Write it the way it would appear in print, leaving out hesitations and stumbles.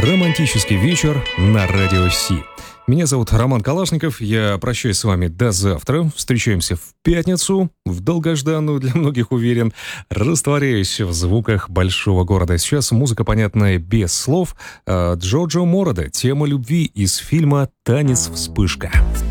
Романтический вечер на Радио Си. Меня зовут Роман Калашников, я прощаюсь с вами до завтра. Встречаемся в пятницу, в долгожданную, для многих уверен, растворяюсь в звуках большого города. Сейчас музыка, понятная без слов. Джоджо Морода, тема любви из фильма «Танец вспышка».